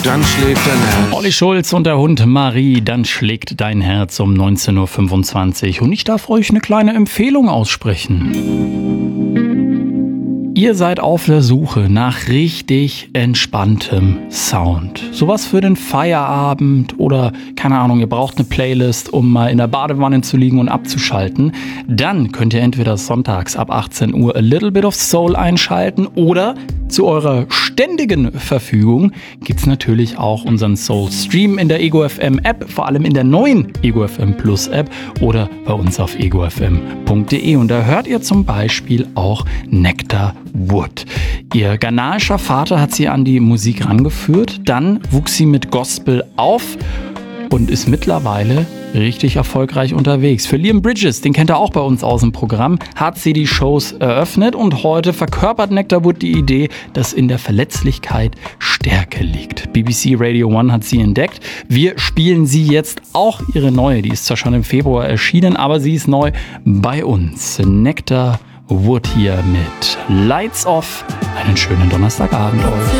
dann schlägt dein Herz. Olli Schulz und der Hund Marie, dann schlägt dein Herz um 19.25 Uhr. Und ich darf euch eine kleine Empfehlung aussprechen. Ihr seid auf der Suche nach richtig entspanntem Sound. Sowas für den Feierabend oder, keine Ahnung, ihr braucht eine Playlist, um mal in der Badewanne zu liegen und abzuschalten. Dann könnt ihr entweder sonntags ab 18 Uhr A Little Bit of Soul einschalten oder zu eurer ständigen Verfügung gibt's natürlich auch unseren Soul Stream in der Ego FM App, vor allem in der neuen Ego FM Plus App oder bei uns auf egofm.de. Und da hört ihr zum Beispiel auch Nectar Wood. Ihr ghanaischer Vater hat sie an die Musik rangeführt, dann wuchs sie mit Gospel auf und ist mittlerweile richtig erfolgreich unterwegs. Für Liam Bridges, den kennt ihr auch bei uns aus dem Programm, hat sie die Shows eröffnet und heute verkörpert Nectar Wood die Idee, dass in der Verletzlichkeit Stärke liegt. BBC Radio 1 hat sie entdeckt. Wir spielen sie jetzt auch, ihre neue, die ist zwar schon im Februar erschienen, aber sie ist neu bei uns. Nectar Wood hier mit Lights Off. Einen schönen Donnerstagabend euch.